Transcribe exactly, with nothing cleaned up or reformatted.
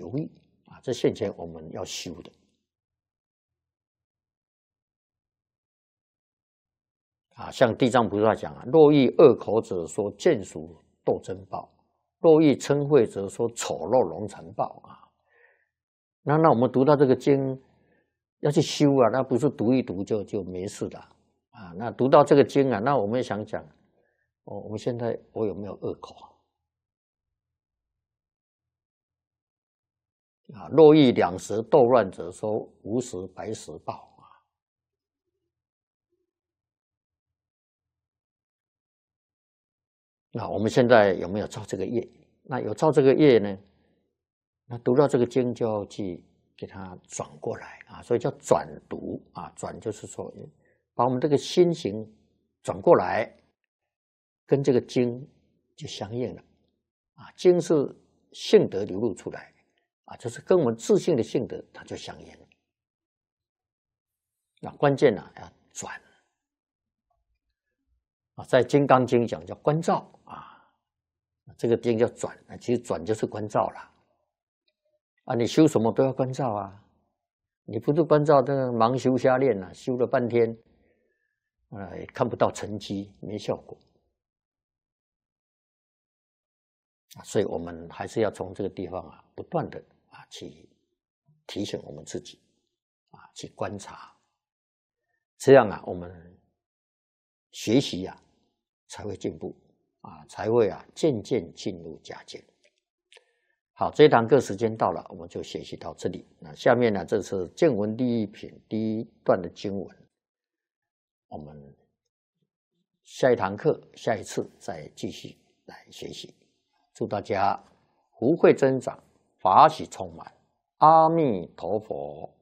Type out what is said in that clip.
如意啊，这现前我们要修的啊。像地藏菩萨讲啊，若遇恶口者说见属斗争报，若遇嗔恚者说丑陋龙残报啊。那那我们读到这个经要去修啊，那不是读一读就就没事了啊。那读到这个经啊，那我们想讲，哦，我们现在我有没有恶口啊？若遇两舌斗乱者说无实白实报。那我们现在有没有造这个业？那有造这个业呢？那读到这个经就要去给它转过来啊，所以叫转读啊。转就是说，把我们这个心行转过来，跟这个经就相应了啊。经是性德流露出来啊，就是跟我们自性的性德它就相应了。那关键呢、啊、要转啊，在《金刚经》讲叫观照啊。这个经叫转，其实转就是观照了啊！你修什么都要观照啊！你不是观照，那个盲修瞎练啊，修了半天，啊，也看不到成绩，没效果啊！所以我们还是要从这个地方啊，不断的啊去提醒我们自己啊，去观察，这样啊，我们学习啊才会进步。啊，才会啊渐渐进入佳境。好，这一堂课时间到了，我们就学习到这里。那下面呢，这是见闻第一品第一段的经文，我们下一堂课下一次再继续来学习。祝大家福慧增长，法喜充满。阿弥陀佛。